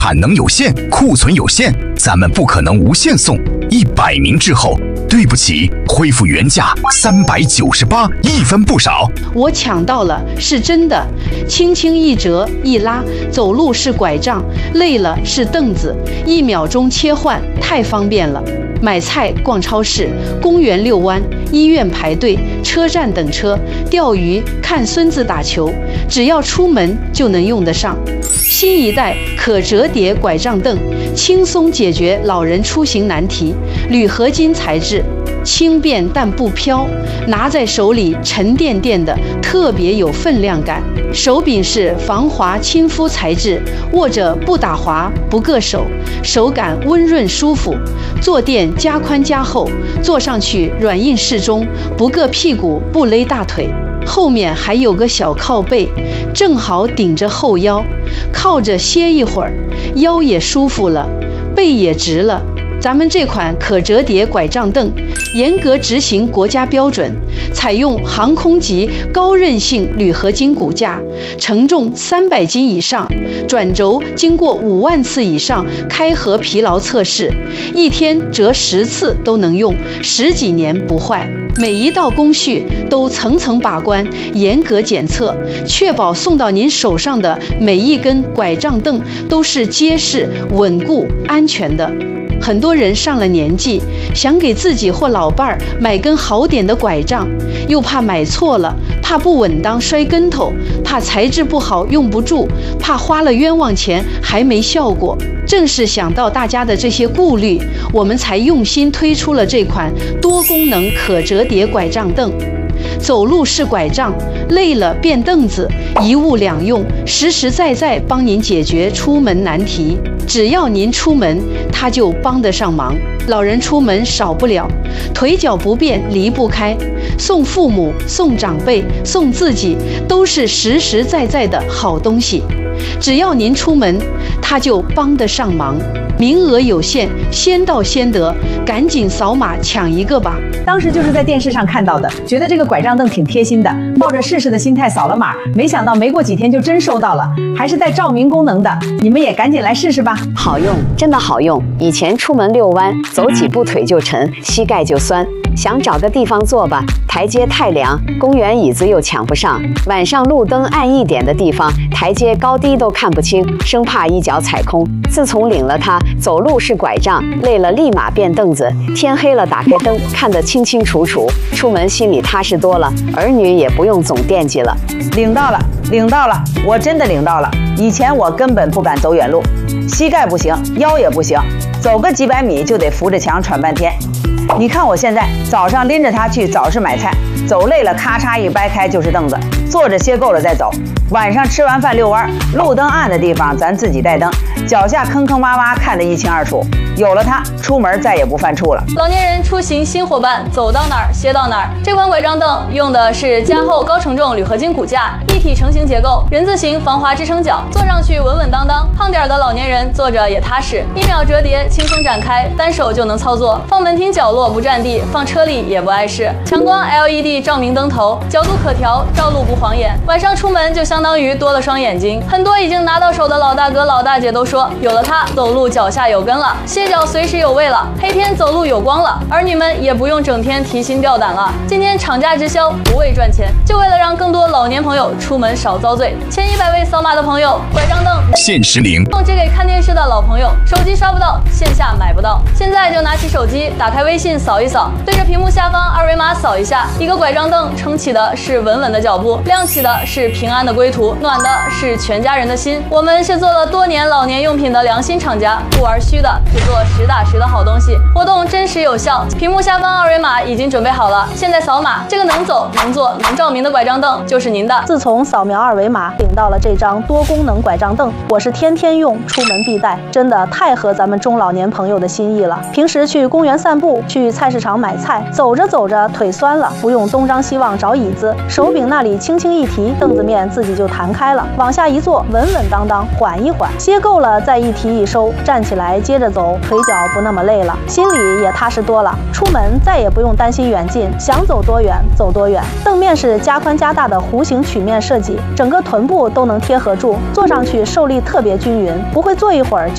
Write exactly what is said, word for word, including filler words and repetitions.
产能有限，库存有限，咱们不可能无限送。一百名之后，对不起，恢复原价三百九十八，一分不少。 我抢到了，是真的。轻轻一折一拉，走路是拐杖，累了是凳子，一秒钟切换，太方便了。买菜、逛超市、公园遛弯、医院排队、车站等车、钓鱼、看孙子打球，只要出门就能用得上。新一代可折叠拐杖凳，轻松解决老人出行难题。铝合金材质，轻便但不飘，拿在手里沉甸甸的，特别有分量感。手柄是防滑亲肤材质，握着不打滑不硌手，手感温润舒服。坐垫加宽加厚，坐上去软硬适中，不硌屁股不勒大腿。后面还有个小靠背，正好顶着后腰，靠着歇一会儿，腰也舒服了，背也直了。咱们这款可折叠拐杖凳严格执行国家标准，采用航空级高韧性铝合金骨架，承重三百斤以上，转轴经过五万次以上开合疲劳测试，一天折十次都能用，十几年不坏。每一道工序都层层把关，严格检测，确保送到您手上的每一根拐杖凳都是结实、稳固、安全的。很多人上了年纪，想给自己或老伴儿买根好点的拐杖，又怕买错了，怕不稳当摔跟头，怕材质不好用不住，怕花了冤枉钱还没效果。正是想到大家的这些顾虑，我们才用心推出了这款多功能可折叠拐杖凳。走路是拐杖，累了变凳子，一物两用，实实在在帮您解决出门难题。只要您出门，它就帮得上忙。老人出门少不了，腿脚不便离不开，送父母、送长辈、送自己，都是实实在在的好东西。只要您出门，它就帮得上忙。名额有限，先到先得，赶紧扫码抢一个吧！ 当时就是在电视上看到的，觉得这个拐杖凳挺贴心的，抱着试试的心态扫了码，没想到没过几天就真收到了，还是带照明功能的，你们也赶紧来试试吧！ 好用，真的好用。以前出门遛弯，走几步腿就沉，膝盖就酸。想找个地方坐吧，台阶太凉，公园椅子又抢不上。晚上路灯暗一点的地方，台阶高低都看不清，生怕一脚踩空。自从领了它，走路是拐杖，累了立马变凳子，天黑了打开灯，看得清清楚楚，出门心里踏实多了，儿女也不用总惦记了。 领到了，领到了，我真的领到了。以前我根本不敢走远路，膝盖不行，腰也不行，走个几百米就得扶着墙喘半天。你看我现在早上拎着它去早市买菜，走累了咔嚓一掰开就是凳子，坐着歇够了再走。晚上吃完饭遛弯，路灯暗的地方咱自己带灯，脚下坑坑洼洼看得一清二楚。有了它，出门再也不犯怵了。 老年人出行新伙伴，走到哪儿歇到哪儿。这款拐杖凳用的是加厚高承重铝合金骨架，一体成型结构，人字形防滑支撑脚，坐上去稳稳当当。胖点的老年人坐着也踏实，一秒折叠，轻松展开，单手就能操作。放门厅角落不占地，放车里也不碍事。强光 L E D 照明灯头，角度可调，照路不晃眼。晚上出门就相当于多了双眼睛。很多已经拿到手的老大哥老大姐都说，有了它，走路脚下有根了，歇脚随时有位了，黑天走路有光了。儿女们也不用整天提心吊胆了。今天厂家直销，不为赚钱，就为了让更多老年朋友出门少遭罪。前一百位扫码的朋友，拐杖凳限时领， 只给看电视的老朋友，手机刷不到，线下买不到。现在就拿起手机，打开微信扫一扫，对着屏幕下方二维码扫一下，一个拐杖凳撑起的是稳稳的脚步，亮起的是平安的归途，暖的是全家人的心。我们是做了多年老年用品的良心厂家，不玩虚的，只做实打实的好东西。活动真实有效，屏幕下方二维码已经准备好了，现在扫码，这个能走能坐能照明的拐杖凳就是您的。 自从扫描二维码领到了这张多功能拐杖凳，我是天天用，出门必带，真的太合咱们中老年朋友的心意了。平时去公园散步，去菜市场买菜，走着走着腿酸了，不用东张西望找椅子，手柄那里轻轻一提，凳子面自己就弹开了，往下一坐，稳稳当当，缓一缓，歇够了再一提一收，站起来接着走，腿脚不那么累了，心里也踏实多了。出门再也不用担心远近，想走多远走多远。凳面是加宽加大的弧形曲面设计，整个臀部都能贴合住，坐上去受力特别均匀，不会坐一会儿就